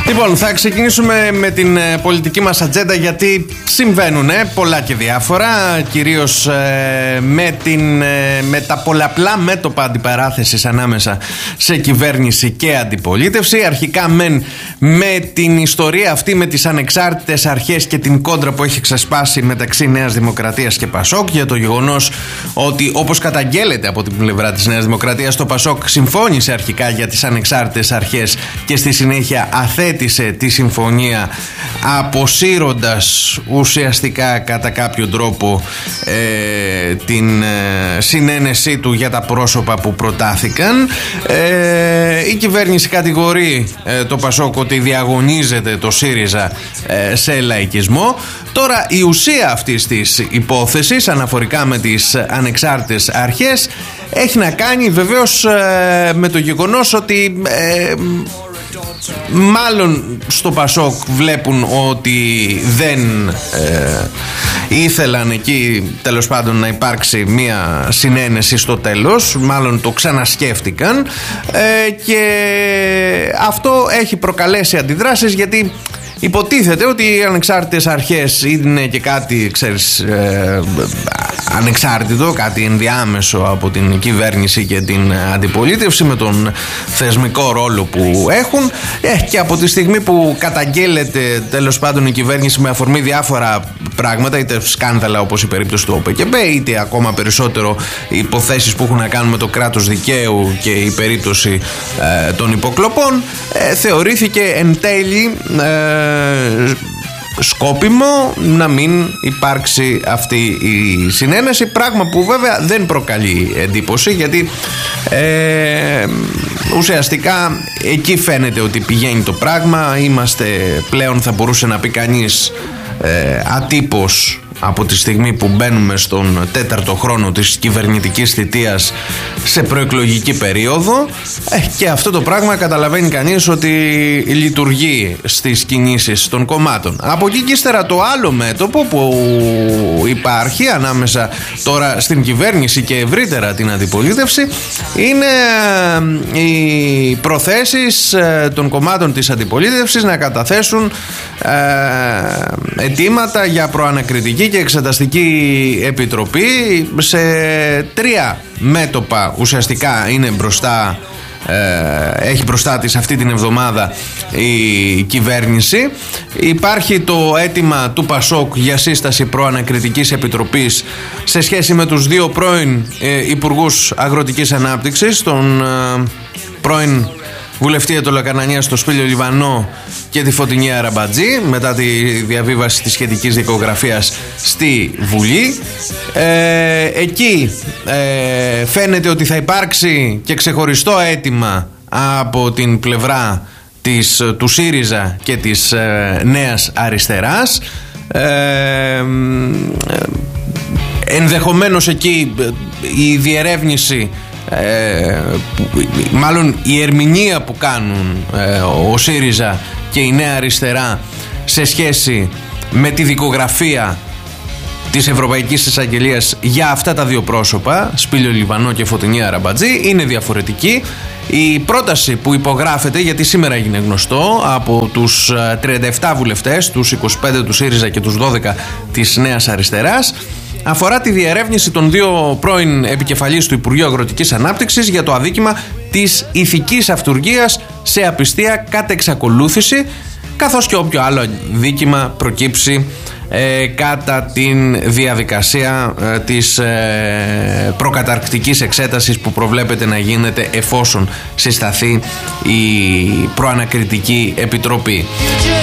Λοιπόν, θα ξεκινήσουμε με την πολιτική μας ατζέντα, γιατί συμβαίνουν πολλά και διάφορα, κυρίως με τα πολλαπλά μέτωπα αντιπαράθεσης ανάμεσα σε κυβέρνηση και αντιπολίτευση. Αρχικά με την ιστορία αυτή με τις ανεξάρτητες αρχές και την κόντρα που έχει ξεσπάσει μεταξύ Νέας Δημοκρατίας και Πασόκ, για το γεγονός ότι, όπως καταγγέλλεται από την πλευρά της Νέας Δημοκρατίας, το Πασόκ συμφώνησε αρχικά για τις ανεξάρτητες αρχές και στη συνέχεια αθέτησε τη συμφωνία, αποσύροντας ουσιαστικά κατά κάποιο τρόπο την συνένεσή του για τα πρόσωπα που προτάθηκαν. Η κυβέρνηση κατηγορεί το Πασόκ ότι διαγωνίζεται το ΣΥΡΙΖΑ σε λαϊκισμό. Τώρα η ουσία αυτής της υπόθεσης αναφορικά με τις ανεξάρτητες αρχές έχει να κάνει βεβαίως με το γεγονός ότι μάλλον στο Πασόκ βλέπουν ότι δεν ήθελαν εκεί τέλος πάντων να υπάρξει μια συνένεση στο τέλος, μάλλον το ξανασκέφτηκαν, και αυτό έχει προκαλέσει αντιδράσεις, γιατί υποτίθεται ότι οι ανεξάρτητες αρχές είναι και κάτι, ξέρεις, ανεξάρτητο, κάτι ενδιάμεσο από την κυβέρνηση και την αντιπολίτευση, με τον θεσμικό ρόλο που έχουν, και από τη στιγμή που καταγγέλλεται τέλος πάντων η κυβέρνηση με αφορμή διάφορα πράγματα, είτε σκάνδαλα όπως η περίπτωση του ΟΠΚΠ, είτε ακόμα περισσότερο υποθέσεις που έχουν να κάνουν με το κράτος δικαίου και η περίπτωση των υποκλοπών, θεωρήθηκε εν τέλει σκόπιμο να μην υπάρξει αυτή η συνένεση, πράγμα που βέβαια δεν προκαλεί εντύπωση, γιατί ουσιαστικά εκεί φαίνεται ότι πηγαίνει το πράγμα. Είμαστε πλέον, θα μπορούσε να πει κανείς, ατύπως από τη στιγμή που μπαίνουμε στον 4ο χρόνο της κυβερνητικής θητείας σε προεκλογική περίοδο, και αυτό το πράγμα καταλαβαίνει κανείς ότι λειτουργεί στις κινήσεις των κομμάτων. Από εκεί και ύστερα το άλλο μέτωπο που υπάρχει ανάμεσα τώρα στην κυβέρνηση και ευρύτερα την αντιπολίτευση είναι οι προθέσεις των κομμάτων της αντιπολίτευσης να καταθέσουν αιτήματα για προανακριτική και εξεταστική επιτροπή. Σε 3 μέτωπα ουσιαστικά είναι μπροστά, έχει μπροστά της αυτή την εβδομάδα η κυβέρνηση. Υπάρχει το αίτημα του Πασόκ για σύσταση προανακριτικής επιτροπής σε σχέση με τους 2 πρώην υπουργούς αγροτικής ανάπτυξης, τον πρώην βουλευτή Αιτωλοκαρνανίας, το Σπύλιο Λιβανό, και τη Φωτεινή Αραμπατζή, μετά τη διαβίβαση της σχετικής δικογραφίας στη Βουλή. Εκεί φαίνεται ότι θα υπάρξει και ξεχωριστό αίτημα από την πλευρά του ΣΥΡΙΖΑ και της Νέας Αριστεράς. Ενδεχομένως εκεί η διερεύνηση, μάλλον η ερμηνεία που κάνουν ο ΣΥΡΙΖΑ και η Νέα Αριστερά σε σχέση με τη δικογραφία της Ευρωπαϊκής Εισαγγελίας για αυτά τα 2 πρόσωπα, Σπύλιο Λιβανό και Φωτεινή Αραμπατζή, είναι διαφορετική. Η πρόταση που υπογράφεται, γιατί σήμερα έγινε γνωστό, από τους 37 βουλευτές, τους 25 του ΣΥΡΙΖΑ και τους 12 της Νέας Αριστεράς, αφορά τη διερεύνηση των 2 πρώην επικεφαλής του Υπουργείου Αγροτικής Ανάπτυξης για το αδίκημα της ηθικής αυτουργίας σε απιστία κατ' εξακολούθηση, καθώς και όποιο άλλο δίκημα προκύψει κατά την διαδικασία της προκαταρκτικής εξέτασης που προβλέπεται να γίνεται εφόσον συσταθεί η προανακριτική επιτροπή.